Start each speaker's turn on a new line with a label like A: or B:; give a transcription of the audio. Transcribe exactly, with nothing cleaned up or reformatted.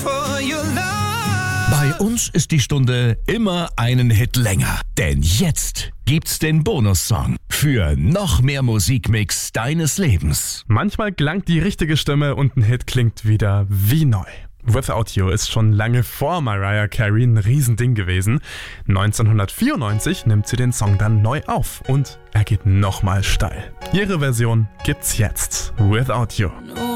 A: for your love.
B: Bei uns ist die Stunde immer einen Hit länger. Denn jetzt gibt's den Bonussong für noch mehr Musikmix deines Lebens.
C: Manchmal gelangt die richtige Stimme und ein Hit klingt wieder wie neu. Without You ist schon lange vor Mariah Carey ein Riesending gewesen. neunzehnhundertvierundneunzig nimmt sie den Song dann neu auf und er geht nochmal steil. Ihre Version gibt's jetzt. Without You.
A: No